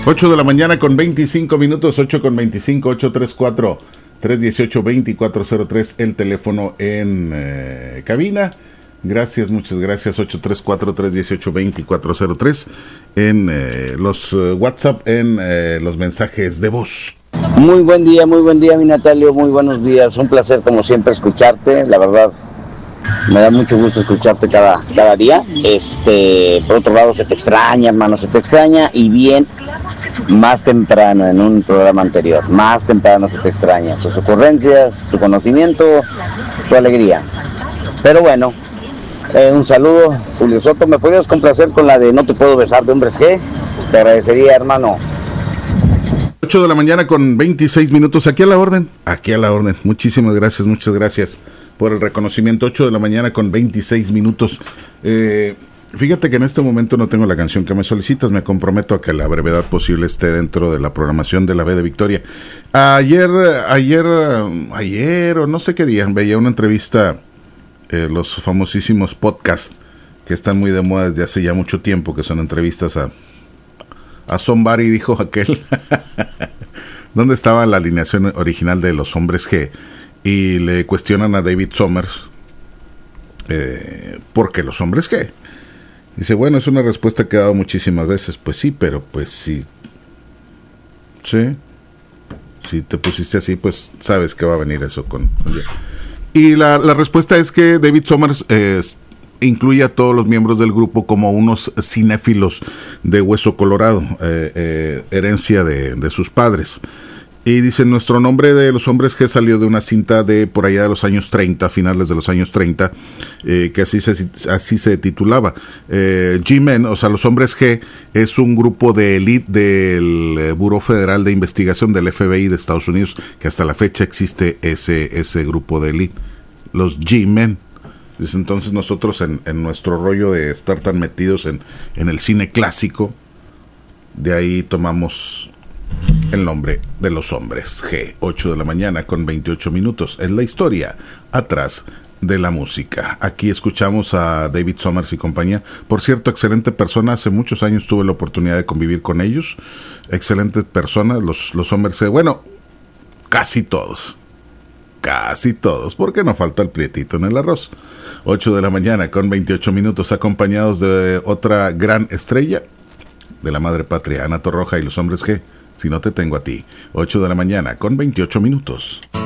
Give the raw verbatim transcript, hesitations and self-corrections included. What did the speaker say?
ocho de la mañana con veinticinco minutos, ocho con veinticinco, ocho tres cuatro, tres uno ocho, dos cuatro cero tres, el teléfono en eh, cabina. Gracias, muchas gracias, ocho tres cuatro, tres uno ocho, dos cuatro cero tres, en eh, los uh, WhatsApp, en eh, los mensajes de voz. Muy buen día, muy buen día, mi Natalio, muy buenos días, un placer como siempre escucharte, la verdad, me da mucho gusto escucharte cada, cada día. Este, por otro lado, se te extraña, hermano, se te extraña, y bien, más temprano en un programa anterior, más temprano se te extraña, tus ocurrencias, tu conocimiento, tu alegría. Pero bueno, eh, un saludo, Julio Soto, ¿me podrías complacer con la de No te puedo besar de Hombres G? Te agradecería, hermano. ocho de la mañana con veintiséis minutos, aquí a la orden, aquí a la orden, muchísimas gracias, muchas gracias por el reconocimiento. Ocho de la mañana con veintiséis minutos. Eh, fíjate que en este momento no tengo la canción que me solicitas, me comprometo a que la brevedad posible esté dentro de la programación de la B de Victoria. Ayer, ayer, ayer o no sé qué día, veía una entrevista, eh, los famosísimos podcasts que están muy de moda desde hace ya mucho tiempo, que son entrevistas a, a Somebody, dijo aquel, ¿dónde estaba la alineación original de los Hombres G? Y le cuestionan a David Summers, eh, ¿por qué los Hombres G? Dice, bueno, es una respuesta que he dado muchísimas veces. Pues sí, pero pues sí. Sí. Si te pusiste así, pues sabes que va a venir eso con... Y la, la respuesta es que David Summers eh, incluye a todos los miembros del grupo como unos cinéfilos de hueso colorado, eh, eh, herencia de, de sus padres. Y dice, nuestro nombre de los Hombres G salió de una cinta de por allá de los años treinta, finales de los años treinta, eh, que así se, así se titulaba. Eh, G-Men, o sea, los Hombres G, es un grupo de élite del Buró Federal de Investigación del F B I de Estados Unidos, que hasta la fecha existe ese, ese grupo de élite, los G-Men. Dice, entonces nosotros en, en nuestro rollo de estar tan metidos en, en el cine clásico, de ahí tomamos el nombre de los Hombres G. Ocho de la mañana con veintiocho minutos. Es la historia atrás de la música. Aquí escuchamos a David Summers y compañía. Por cierto, excelente persona. Hace muchos años tuve la oportunidad de convivir con ellos. Excelentes personas, los, los Hombres G. Bueno, casi todos. Casi todos, porque no falta el prietito en el arroz. Ocho de la mañana con veintiocho minutos, acompañados de otra gran estrella de la madre patria, Ana Torroja y los Hombres G. Si no te tengo a ti. Ocho de la mañana con veintiocho minutos.